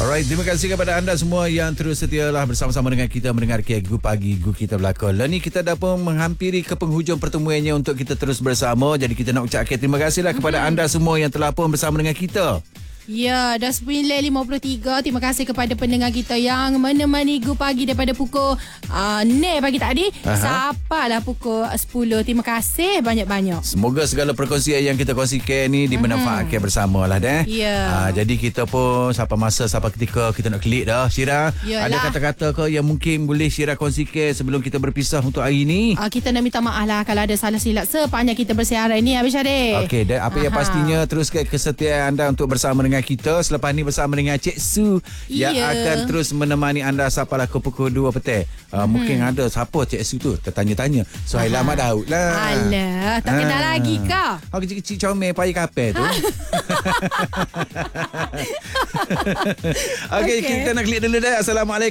Alright, terima kasih kepada anda semua yang terus setialah bersama-sama dengan kita mendengar Gu Pagi, Gu Kita Belakang. Dan ni kita dah pun menghampiri ke penghujung pertemuannya untuk kita terus bersama. Jadi kita nak ucapkan terima kasihlah kepada anda semua yang telah pun bersama dengan kita. Ya, dah 9.53. Terima kasih kepada pendengar kita yang menemani Gu Pagi daripada pukul 6 pagi tadi sampailah pukul 10. Terima kasih banyak-banyak. Semoga segala perkongsian yang kita kongsikan ni dimanfaatkan bersama lah deh. Ya. Jadi kita pun sampai masa sampai ketika kita nak klik dah Syira. Yalah. Ada kata-kata ke yang mungkin boleh Syira kongsikan sebelum kita berpisah untuk hari ni? Kita nak minta maaf lah kalau ada salah silap sepanjang kita bersiaran ni, Abang Syarif. Okey, dan apa yang pastinya teruskan kesetiaan anda untuk bersama dengan kita. Selepas ni bersama dengan Cik Su yang akan terus menemani anda sampailah ke pukul 2 petang. Mungkin ada siapa Cik Su tu tertanya-tanya. So Mak Daud lah. Alah, tak kenal lagi kah? Kecil-kecil comel payah kapel tu. Okey, kita nak klik dulu dah. Assalamualaikum.